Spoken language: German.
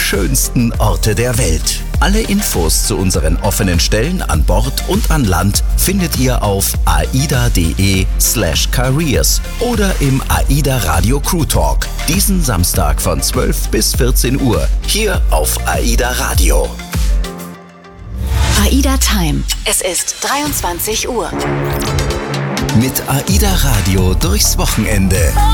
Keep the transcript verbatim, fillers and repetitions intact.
schönsten Orte der Welt. Alle Infos zu unseren offenen Stellen an Bord und an Land findet ihr auf aida.de slash careers oder im AIDA Radio Crew Talk. Diesen Samstag von zwölf bis vierzehn Uhr hier auf AIDA Radio. AIDA Time. Es ist dreiundzwanzig Uhr. Mit AIDA Radio durchs Wochenende.